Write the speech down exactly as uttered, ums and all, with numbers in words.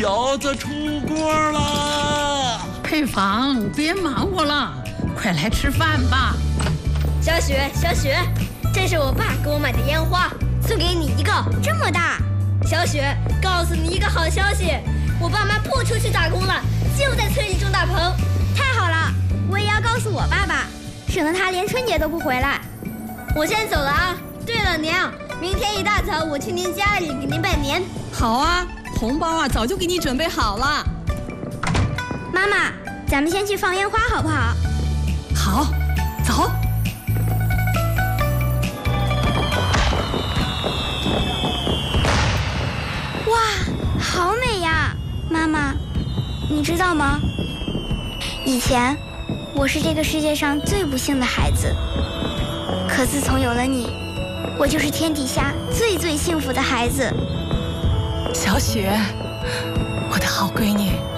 饺子出锅了。 佩芳，别忙活了，快来吃饭吧。 小雪，小雪，这是我爸给我买的烟花，送给你一个，这么大。小雪，告诉你一个好消息，我爸妈不出去打工了，就在村里种大棚。 太好了，我也要告诉我爸爸，省得他连春节都不回来。 我先走了啊。对了，娘，明天一大早我去您家里给您拜年。 好啊，红包啊早就给你准备好了。 妈妈，咱们先去放烟花好不好？ 好，走。 哇，好美呀！妈妈，你知道吗？以前我是这个世界上最不幸的孩子，可自从有了你，我就是天底下最最幸福的孩子。 小雪，我的好闺女。